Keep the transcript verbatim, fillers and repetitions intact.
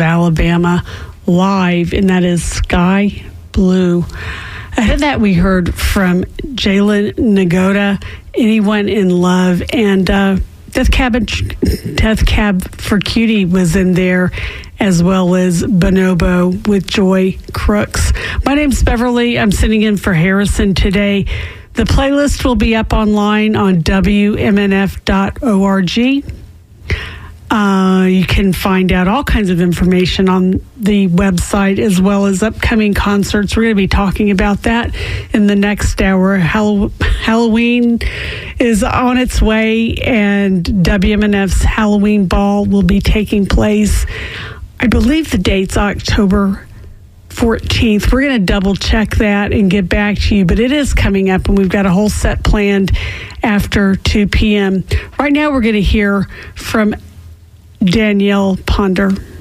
Alabama live, and that is Sky Blue. Ahead of that, we heard from Jalen Nagoda, Anyone in Love, and uh, Death Cab, Death Cab for Cutie was in there, as well as Bonobo with Joy Crooks. My name's Beverly. I'm sitting in for Harrison today. The playlist will be up online on W M N F dot org. Uh, you can find out all kinds of information on the website, as well as upcoming concerts. We're going to be talking about that in the next hour. Hall- Halloween is on its way, and W M N F's Halloween Ball will be taking place. I believe the date's October fourteenth. We're going to double check that and get back to you, but it is coming up, and we've got a whole set planned after two p.m. Right now, we're going to hear from Danielle Ponder.